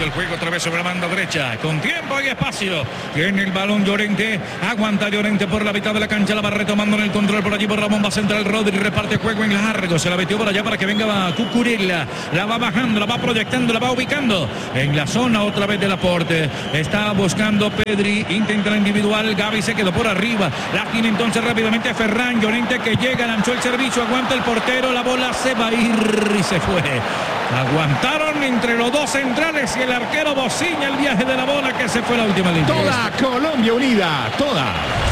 el juego otra vez sobre la banda derecha. Con tiempo y espacio. Tiene el balón Llorente. Aguanta Llorente por la mitad de la cancha. La va retomando en el control por allí por la bomba central. Rodri reparte juego en largo. Se la metió por allá para que venga Cucurella. La va bajando, la va proyectando, la va ubicando en la zona otra vez del aporte. Está buscando Pedri. Intenta la individual. Gavi se quedó por arriba. La tiene entonces rápidamente Ferran. Llorente que llega, lanzó el servicio. Aguanta el portero. La bola se va a ir y se fue. Aguantaron entre los dos centrales y el arquero Bociña el viaje de la bola que se fue la última línea. Toda Colombia unida, toda.